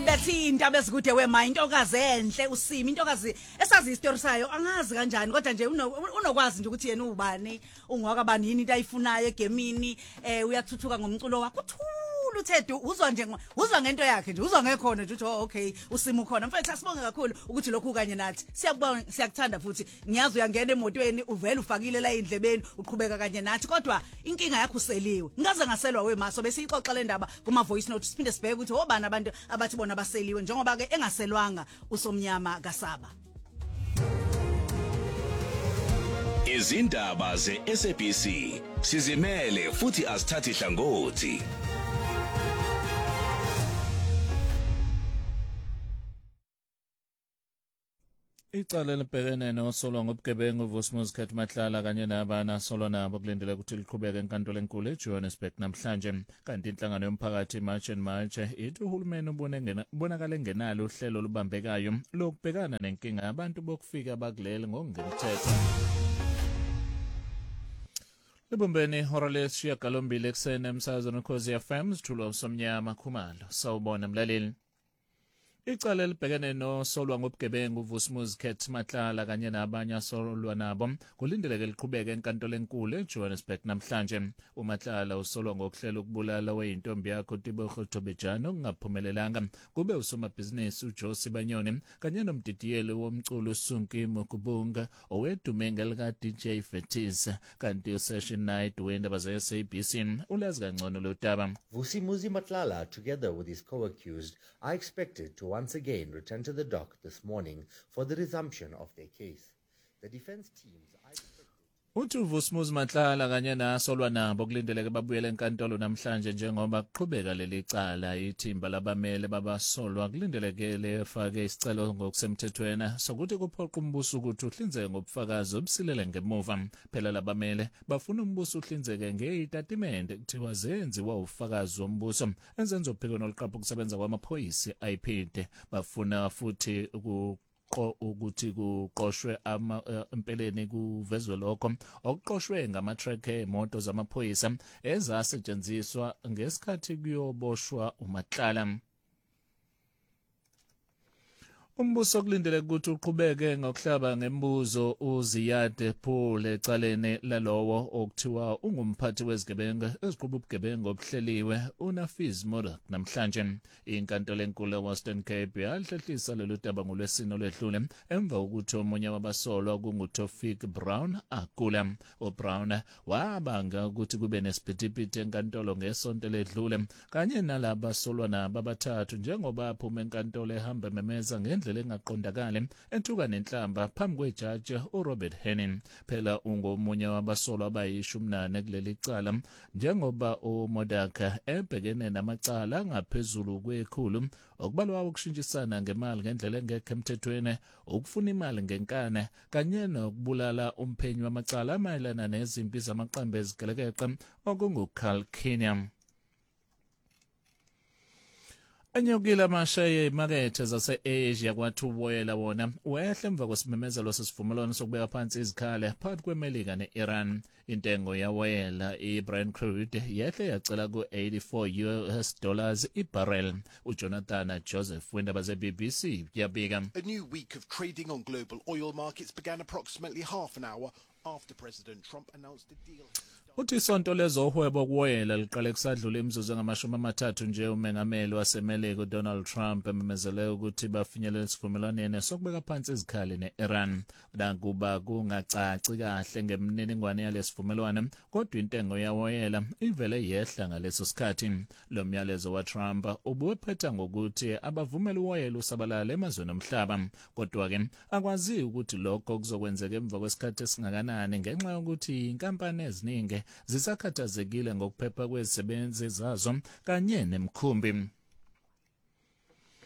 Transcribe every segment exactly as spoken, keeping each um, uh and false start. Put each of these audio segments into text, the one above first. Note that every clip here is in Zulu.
Lethi indaba ezikude wema intokazi enhle usimi intokazi esazi istory sayo angazi kanjani kodwa nje unokwazi nje ukuthi yena ubani ungwaka bani yini into ayifunayo egemini eh uyathuthuka ngomculo wakho uthula uthe uzwa nje uzwa ngento yakhe nje uzwa ngekhona nje uthi okay usimo khona mfethu asibonge kakhulu ukuthi lokhu kanye nathi siyakubonga siyakuthanda futhi ngiyazi uyangena emotweni uvela ufakile la endlebeni uqhubeka kanye nathi kodwa inkinga yakho useliwe ngaze ngaselwa wemaso bese ixoxa le ndaba kuma voice note siphinde sibheke ukuthi obani abantu abathi bona baseliwe njengoba ke engaselwanga usomnyama kaSaba. Izindaba ze-S A B C sizimele futhi asithathi hlangothi. Icala libhekene nosolwa ngobugebengu uVus'Muzi Matlala kanye nabana solwa nabo kulindele ukuthi liqhubeke enkantolo enkulu eJohannesburg namhlanje kanti inhlangano yomphakathi March and March ithi uhulumeni ubonakala engenalo uhlelo olubambekayo lokubhekana nenkinga yabantu bokufika bakulele ngokungemthetho. Libumbeni ihora lesishiyagalombili ekuseni emsakazweni Ukhozi F M sithulwa usomnyama Khumalo sawubona mlaleli. Icala libhekene nosolwa ngobugebengu uVus'Muzi Matlala kanye nabanye asolwa nabo kulindeleke liqhubeke enkantolo enkulu eJohannesburg namhlanje. uMatlala usolwa ngokuhlela ukubulala weyintombi yakhe uTibogo Thobejane okungaphumelelanga kube usomabhizinisi uJosi Banyoni kanye nomdidiyeli womculo uSunki Mukubunga owedume ngelika D J Fetis kanti uSession Night wendaba ze-S A B C ulazi kangcono lo daba. Vusimuzi Matlala together with his co-accused are expected to once again return to the dock this morning for the resumption of their case. The defense teams are expected... Uthi uVus'Muzi Matlala kanye nasolwa nabo kulindeleke babuyele enkantolo namhlanje njengoba kuqhubeka leli cala ithimba labamele babasolwa kulindeleke lefake isicelo ngokusemthethweni sokuthi kuphoqa umbuso ukuthi uhlinzeke ngobufakazi obusilele ngemuva. Phela labamele bafuna umbuso uhlinzeke ngezitatimende kuthiwa zenziwa ufakazi wombuso enzenza uphiko noluqapha ukusebenza kwamaphoyisa I P D. Bafuna futhi ku ukuthi kuqoshwe ama empeleni kuvezwe lokho okuqoshwe ngama-track emoto zamaphoyisa ezasetshenziswa ngesikhathi kuyoboshwa uMatlala. Umbuso kulindele ukuthi uqhubeke ngokuhlaba ngembuzo uZiyad Paul ecaleni lalowo okuthiwa ungumphathi wezigebengu eziqhuba ubugebengu obuhleliwe uNafiz Morak namhlanje. Inkantolo enkulu eWestern Cape yahlehlisa lolu daba ngolwesine olwedlule emva kokuthi omunye wabasolwa kunguTofik Brown agula. uBrown wabanga ukuthi kube nesiphithiphithi enkantolo ngesonto ledlule kanye nalaba solwa nabo abathathu njengoba aphuma enkantolo ehamba memeza ngendlela engaqondakale ethuka nenhlamba phambi kwejaji uRobert Henning. Phela ungomunye wabasolwa abayishumi nane kuleli cala njengoba uModaka ebhekene namacala ngaphezulu kwekhulu okubalwa ukushintshisana ngemali ngendlela engekho emthethweni, ukufuna imali ngenkane kanye nokubulala umphenyi wamacala amayelana nezimpi zamaqembu ezigelekeqe okunguCarl Kenya. Anyukile amasheya emakethe zase-Asia kwathi uboyela wona wehle emva kwesimemezelo sesivumelwano sokubeka phansi izikhali phakathi kweMelika ne-Iran. Intengo yawoyela i-Brent crude yehle yacela ku-eighty-four U S dollars ibarrel. uJonathan Joseph wendaba ze-B B C yabika. A new week of trading on global oil markets began approximately half an hour after President Trump announced a deal. Uthi isonto lezohwebo kuwoyela liqale kusadlula imizuzu engamashumi amathathu nje umengameli waseMelika uDonald Trump ememezele ukuthi bafinyelele isivumelwaneni sokubeka phansi izikhali ne-Iran. Nakuba kungacaci kahle ngemininingwane yalesivumelwano kodwa intengo yawoyela ivele yehla ngaleso sikhathi. Lo myalezo waTrump ubuwephetha ngokuthi abavumela uwoyela usabalala emazweni omhlaba kodwa-ke akwazi ukuthi lokho kuzokwenzeka emva kwesikhathi esingakanani ngenxa yokuthi inkampani eziningi zisakhathazekile ngokuphepha kwezisebenzi zazo kanye nemkhumbi.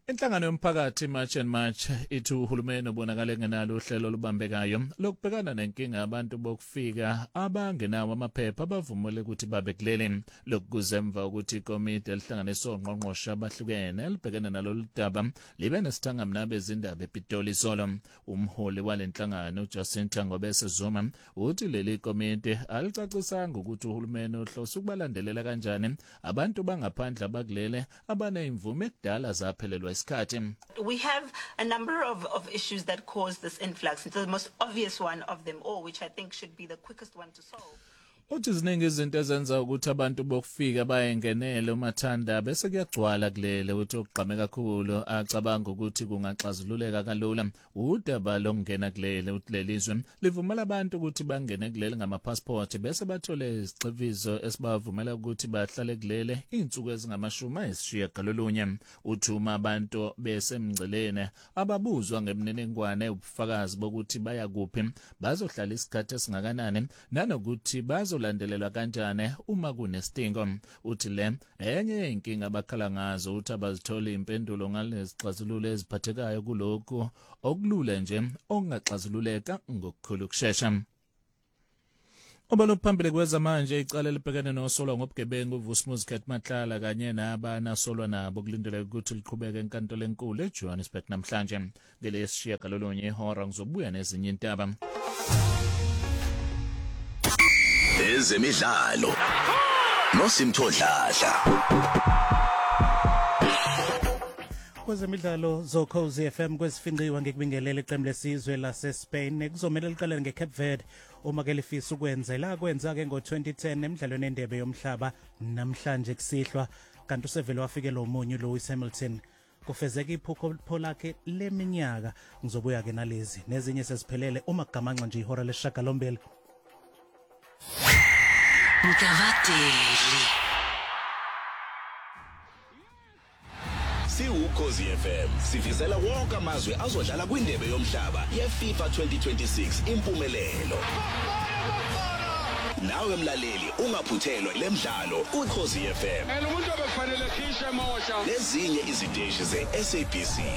Inhlangano yomphakathi March and March ithi uhulumeni ubonakala engenalo uhlelo olubambekayo lokubhekana nenkinga abantu bokufika abangenawo amaphepha abavumele ukuthi babe kuleli lokuzemva ukuthi ikomiti elihlanganisa ongqongqoshe abahlukene elibhekene nalolu daba libe nesithangamna bezindaba ePitoli Zolo. Umholi walenhlangano uJacinta Ngobese Zuma uthi leli komiti alicacisanga ukuthi uhulumeni uhlose ukubalandelela kanjani abantu bangaphandle abakulele abanezimvume ekudala zaphelelwa isikhathi. We have a number of, of issues that cause this influx. The most obvious one of them all, which I think should be the quickest one to solve. Uthi ziningi izinto ezenza ukuthi abantu bokufika bayengenele umathanda bese kuyagcwala kulele uthi ogqame kakhulu acabanga ukuthi kungaxazululeka kalula udaba lokungena kulele uthi lelizwe livumela abantu ukuthi bangene kulele ngamapassport bese bathole isixivizo esibavumela ukuthi bahlale kulele insuku ezingamashumi ayisishiyagalolunye. Uthi uma abantu besemngcelene ababuzwa ngemininingwane ubufakazi bokuthi baya kuphi bazohlala isikhathi esingakanani nanokuthi bazo landelelwa kanjani uma kunesidingo. Uthi le enye inkinga abakhala ngazo uthi abazithola impendulo ngalezixazululo eziphathekayo kuloko okulula nje ongaxazululeka ngokukhulu ukusheshsha. Obalophambili kwezamanje icala libhekene nosolwa ngobugebengu uVusmuzi Matlala kanye nabanasolwa nabo kulindeleke ukuthi liqhubeke enkantolo enkulu eJohannesburg namhlanje. Ngelesishiyagalolunye ihora ngizobuya nezinye intaba. Ezemidlalo noSimthodladla. Kwezemidlalo zoKhozi F M kwesifinqiwa ngekubingelela iqembu lesizwe laseSpain ekuzomela liqalele ngeCape Verde uma ke lifisa ukwenza la kwenza ke ngo twenty ten emidlalweni endebe yomhlaba namhlanje kusihlwa kanti usevele wafike lo munyu Lewis Hamilton kufezeka iphupho lakhe leminyaka. Ngizobuya ke nalezi nezinye sesiphelele uma kugamanxa nje ihora lesishagalombili. Mkavateli siwukhozi F M sifisela wonke amazwe azodlala kwindebe yomhlaba yeFIFA twenty twenty-six impumelelo. Nawe mlaleli ungaphuthelwa lemidlalo ukhozi F M. Umuntu obefanele khishe mosha. Lezinye iziteshi ze-S A B C.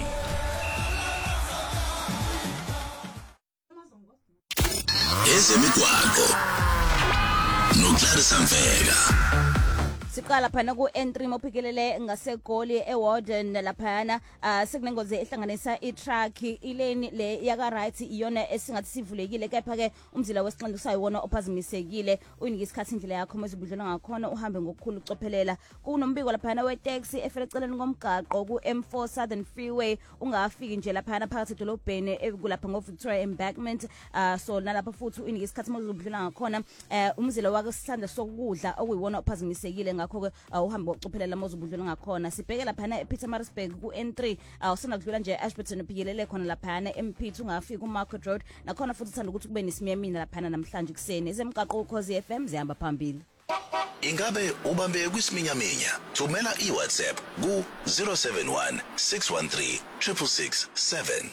Ezemigwaqo noKlarissa Mfeka. Siqala phana ku N three mophikelele ngaseGoli eWarden laphana sekunengozi ehlanganisa iTruck ilane le yaka right iyona esingathi sivulekile kepha ke umzila wesixhenxe sayiwona ophazimisekile uyinika isikhathi indlela yakho mezibudlwana ngakhona uhambe ngokukhulu ucophelela. Kunombiko laphana wetaxi efela eceleni komgaqo ku M four Southern Freeway ungafiki nje laphana phakathi edolobheni ekulapha ngo Victoria Embankment so nalapha futhi uyinika isikhathi mezibudlwana ngakhona umzila wake sisanda sokudla okuyiwona ophazimisekile ngakho ke uhamba ucophelela mozubudlwana ngakhona. Sibheke laphana ePietermaritzburg ku N three awusona kudlula nje Ashburton uphiyelele khona laphana M P ungafika ku Market Road nakhona futhi uthanda ukuthi kube nesimiyamini laphana namhlanje kuseni ezemgaqo ukhozi F M zihamba phambili. Ingabe ubambe kwisiminyaminya thumela iWhatsApp ku zero seven one six one three six six seven.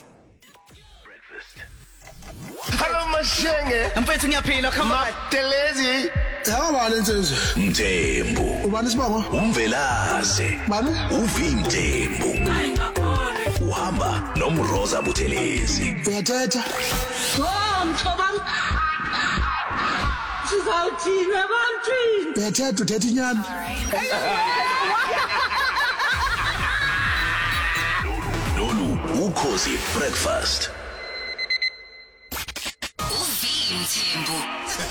Hello Mashenge. Mfethu ngiyaphila come on. Telezi. Yabani insizwe? Mthembu. Ubani sibaba? Umvelase. Bani? Uvimthembu. Uhamba noMroza Buthelezi. Uyathetha? Oh mthobam. Sizawuthina bantwini. Uyathetha uthetha inyani. Lolu ukhozi breakfast. Uvimthembu.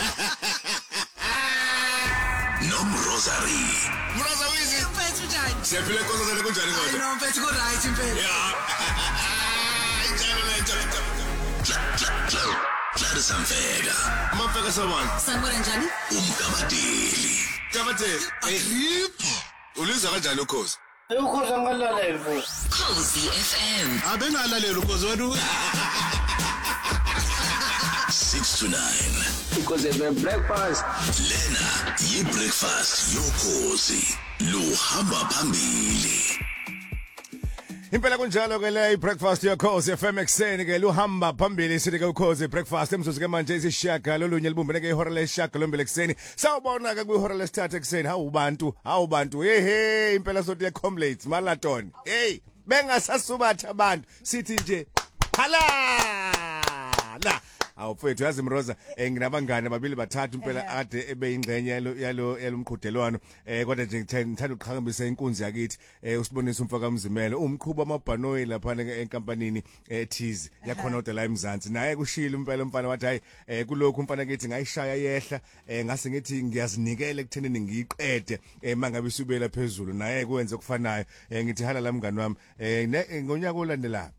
noMrosary. Mroza wizi. Mfethu njani? Siyaphila inkonzo zale kunjani kodwa? No mfethu ku right impela. Yeah. Injalo le njalo. Clarissa Mfeka. Mfeka sabani? Sanibona njani? Umgamadeli. Gabathe. Grip. Ulizwa kanjani ukhozi? Ukhozi angalalela mfethu. Khosi F M. Abengalalela ukhozi wena. six to nine. Ukhozi F M breakfast. Lena yi breakfast yokhozi. Luhamba phambili. Impela kunjalo ke le breakfast yokhozi F M ekseni ke luhamba phambili sithi ke ukhozi breakfast emzuzu ke manje isishaka lolunye libumbene ke ihora leshaka lombele ekseni sawubona ke kwihora lesithathu ekseni hawu bantu hawu bantu hey hey impela sothi ye comrades marathon hey bengasasubatha abantu sithi nje hala la awufethu yazi Mroza eh, nginabangane babili bathathu impela ade ebeyingcenye yalo yalo yalomqhudelwano eh kodwa nje ngithanda ukuqhakambisa inkunzi yakithi eh usibonisa umfaka mzimelo umqhuba amabhanoyi lapha enkampanini ethize yakhona odela eMzansi naye kushila impela umfana wathi hayi eh kulokhu umfana kithi ngayishaya yehla eh ngase ngithi ngiyazinikela ekuthenini ngiyiqede eh mangabe isubela phezulu naye kwenze okufanayo eh ngithi hala la mngani wami eh ngonyaka olandelayo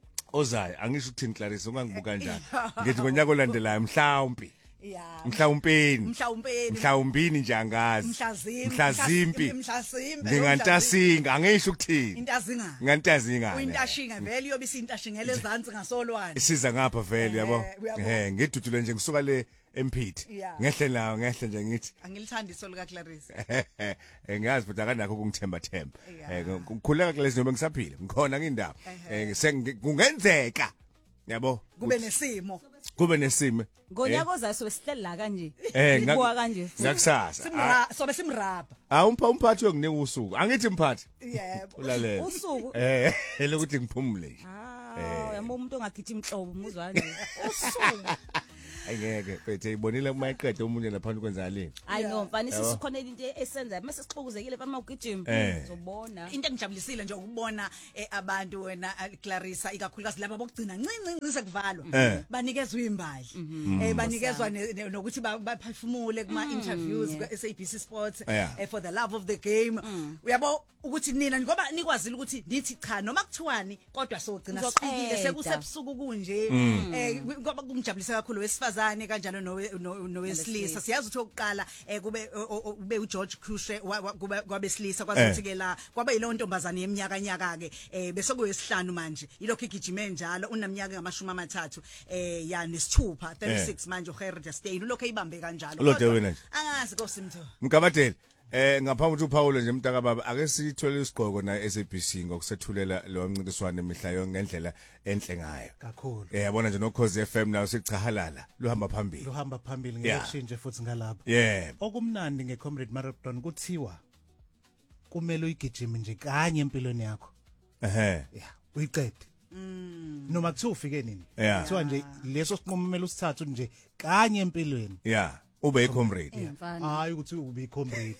ozayo angisho ukuthini Clarissa ungangibuka kanjani ngithi ngonyaka olandelayo mhlawumbi yeah mhlawumpeni mhlawumpeni mhlawumpini nje angazi mhlazimpi mhlazimpi mhlazimpi ngingantasinga angisho ukuthini intazinga ngantazinga uyintashinga vele yobisi intashingele ezantsi ngasolwane isiza ngapha vele yabo eh ngidudule nje ngisuka le emphithi ngehle nawo ngehle nje ngithi angilithandi iso lika Clarissa ngiyazi futhi akanakho ukungithemba themba eh ngikhuleka Clarissa noma ngisaphila ngikhona ngindaba eh kungenzeka yabo kube nesimo kube nesimo ngonyaka ozayo sobe sihleli la kanje eh ngibuka kanje ngakusasa simra sobe simrapa awumpha umphathi yokunika usuku angithi mphathi yebo ulalela usuku eh elokuthi ngiphumule nje ah yabo umuntu ongagithi imhlobo umuzwa nje usuku ayengeke bethe ibonile uma iqede umunye lapha kwenzaleni hayi no mfana sisikhona into esenza mase sixhukuzekile fama ugijima uzobona into engijabulisile nje ukubona abantu wena Clarissa ikakhulukazi laba bokugcina ncinci sekuvalwa banikezwe imbali eh banikezwa nokuthi baphefumule kuma interviews ku S A B C Sports for the love of the game uyabo ukuthi nina ngoba nikwazile ukuthi nithi cha noma kuthiwani kodwa sogcina sifikile sekusebusuku kunje eh ngoba kumjabulisa kakhulu wesifazane kanjalo nowesilisa siyazi ukuthi oqala kube ube uGeorge Crushe kwabesilisa kwazothi ke la kwaba yilo ntombazane yeminyaka nyaka ke eh bese kuyesihlanu manje ilokho igijime njalo unaminyaka ngamashumi amathathu eh ya nesithupha thirty-six manje uHerda Steyn ulokho eyibambe kanjalo angazi kosimtho mkabadeli Eh ngaphambi ukuthi uPaulo nje mntaka baba ake sithole isigqoko na S A B C ngokusethulela lo mncintiswano emihla yonke ngendlela enhle ngayo kakhulu eh yabona nje noKhosi F M nawo sichahalala luhamba phambili luhamba phambili ngishintshe futhi ngalapha yeah okumnandi ngeComrade Marathon kuthiwa kumele uyigijime nje kanye empilweni yakho ehe yeah uyiqede noma kuthiwa ufike nini kuthiwa nje leso sinqumo kumele usithathe nje kanye empilweni yeah ube iComrade hayi ukuthi ube iComrade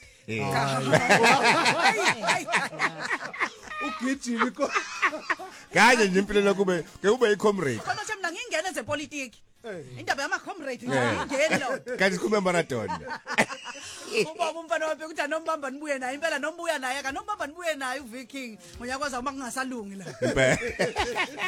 ugijima ko kanye nje impilo kube ke ube iComrade khona nje mina ngingena ezepolitiki indaba yama comrade ngingena lo kanti sikhuluma marathon ubaba umfana waphe ukuthi anombamba nibuye naye impela nombuya naye ka nombamba nibuye naye uViking ngonyakwaza uma kungasalungi la